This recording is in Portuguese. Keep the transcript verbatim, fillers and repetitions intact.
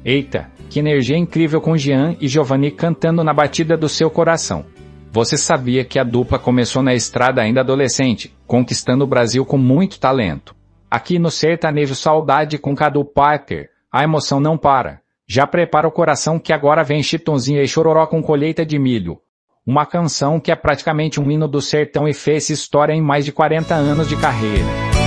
Eita, que energia incrível com Jean e Giovanni cantando na batida do seu coração. Você sabia que a dupla começou na estrada ainda adolescente, conquistando o Brasil com muito talento. Aqui no Sertanejo Saudade com Cadu Parker, a emoção não para. Já prepara o coração que agora vem Chitãozinho e Chororó com Colheita de Milho. Uma canção que é praticamente um hino do sertão e fez história em mais de quarenta anos de carreira.